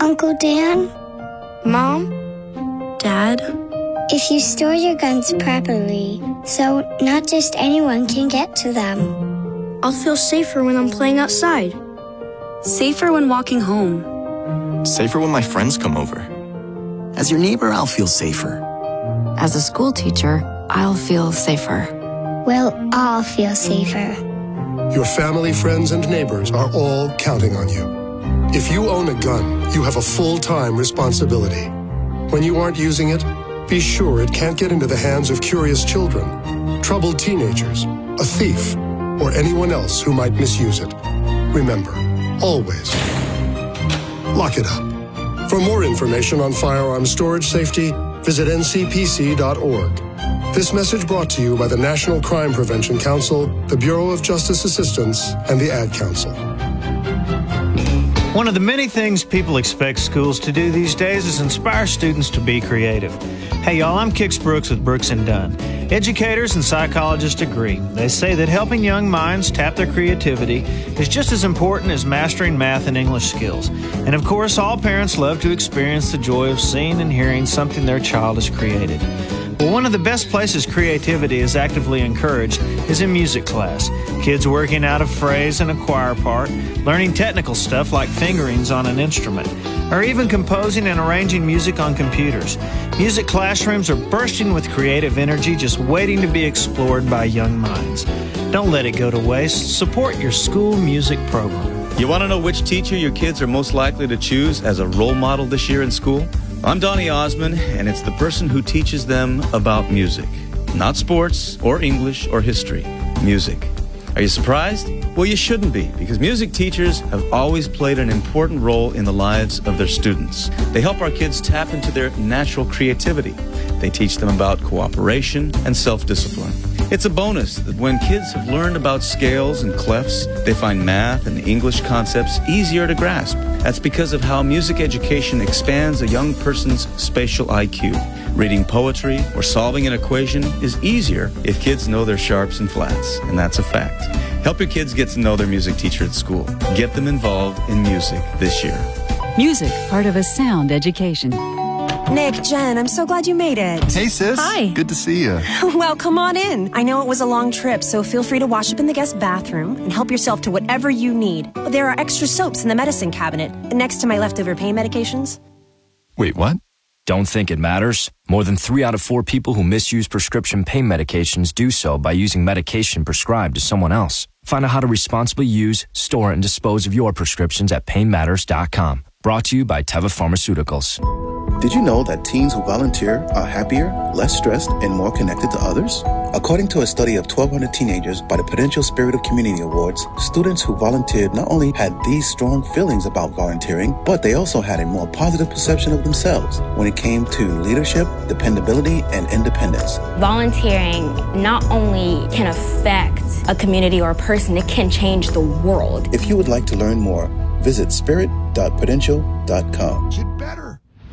Uncle Dan? Mom? Dad? If you store your guns properly, so not just anyone can get to them. I'll feel safer when I'm playing outside. Safer when walking home. Safer when my friends come over. As your neighbor, I'll feel safer. As a school teacher, I'll feel safer. We'll all feel safer. Your family, friends, and neighbors are all counting on you. If you own a gun, you have a full-time responsibility. When you aren't using it, be sure it can't get into the hands of curious children, troubled teenagers, a thief, or anyone else who might misuse it. Remember, always, lock it up. For more information on firearm storage safety, visit ncpc.org. This message brought to you by the National Crime Prevention Council, the Bureau of Justice Assistance, and the Ad Council. One of the many things people expect schools to do these days is inspire students to be creative. Hey y'all, I'm Kix Brooks with Brooks & Dunn. Educators and psychologists agree. They say that helping young minds tap their creativity is just as important as mastering math and English skills. And of course, all parents love to experience the joy of seeing and hearing something their child has created. Well, one of the best places creativity is actively encouraged is in music class. Kids working out a phrase in a choir part, learning technical stuff like fingerings on an instrument, or even composing and arranging music on computers. Music classrooms are bursting with creative energy just waiting to be explored by young minds. Don't let it go to waste. Support your school music program. You want to know which teacher your kids are most likely to choose as a role model this year in school? I'm Donnie Osmond, and it's the person who teaches them about music. Not sports, or English, or history. Music. Are you surprised? Well, you shouldn't be, because music teachers have always played an important role in the lives of their students. They help our kids tap into their natural creativity. They teach them about cooperation and self-discipline. It's a bonus that when kids have learned about scales and clefs, they find math and English concepts easier to grasp. That's because of how music education expands a young person's spatial IQ. Reading poetry or solving an equation is easier if kids know their sharps and flats, and that's a fact. Help your kids get to know their music teacher at school. Get them involved in music this year. Music, part of a sound education. Nick, Jen, I'm so glad you made it. Hey, sis. Hi. Good to see you. Well, come on in. I know it was a long trip, so feel free to wash up in the guest bathroom and help yourself to whatever you need. There are extra soaps in the medicine cabinet next to my leftover pain medications. Wait, what? Don't think it matters? More than 3 out of 4 people who misuse prescription pain medications do so by using medication prescribed to someone else. Find out how to responsibly use, store, and dispose of your prescriptions at painmatters.com. Brought to you by Teva Pharmaceuticals. Did you know that teens who volunteer are happier, less stressed, and more connected to others? According to a study of 1,200 teenagers by the Prudential Spirit of Community Awards, students who volunteered not only had these strong feelings about volunteering, but they also had a more positive perception of themselves when it came to leadership, dependability, and independence. Volunteering not only can affect a community or a person, it can change the world. If you would like to learn more, visit spirit.prudential.com. Get better.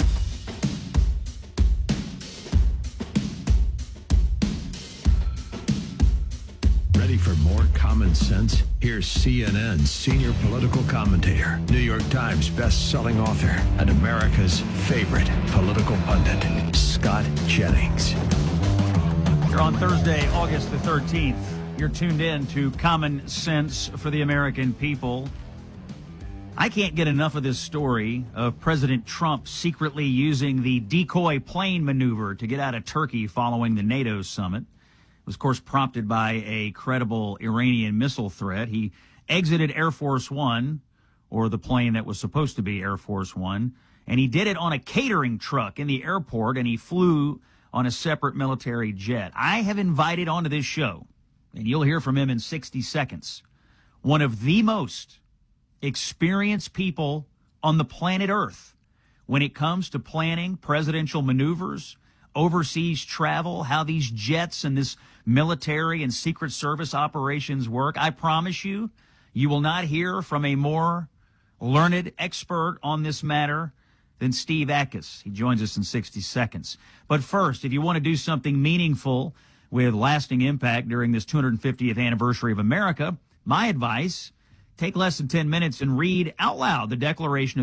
Ready for more common sense? Here's CNN's senior political commentator, New York Times best-selling author, and America's favorite political pundit, Scott Jennings. You're on Thursday, August the 13th. You're tuned in to Common Sense for the American People. I can't get enough of this story of President Trump secretly using the decoy plane maneuver to get out of Turkey following the NATO summit. It was, of course, prompted by a credible Iranian missile threat. He exited Air Force One, or the plane that was supposed to be Air Force One, and he did it on a catering truck in the airport, and he flew on a separate military jet. I have invited onto this show, and you'll hear from him in 60 seconds, one of the most experienced people on the planet Earth when it comes to planning presidential maneuvers, overseas travel, how these jets and this military and Secret Service operations work. I promise you, you will not hear from a more learned expert on this matter than Steve Ackes. He joins us in 60 seconds. But first, if you want to do something meaningful with lasting impact during this 250th anniversary of America, my advice, take less than 10 minutes and read out loud the Declaration of